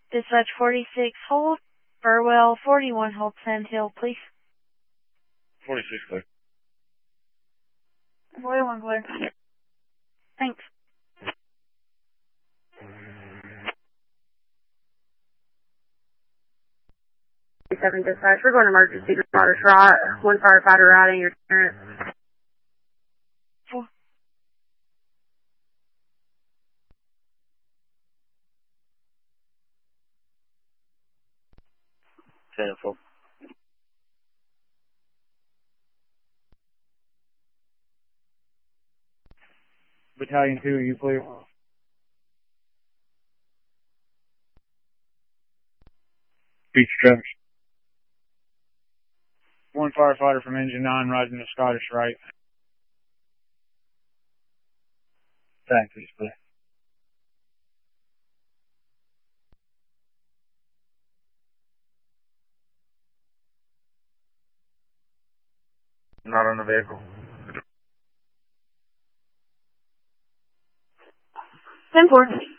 Dispatch 46, hold. Burwell 41, hold Sand Hill, please. 46, clear. 41, clear. Thanks. 7 dispatch, we're going to emergency responder SROT. One firefighter riding your clearance. 4. Full. Battalion 2, are you clear? Beach traffic. One firefighter from Engine 9 riding the Scottish Rite. Thanks, please, clear. Not on the vehicle. 10-4.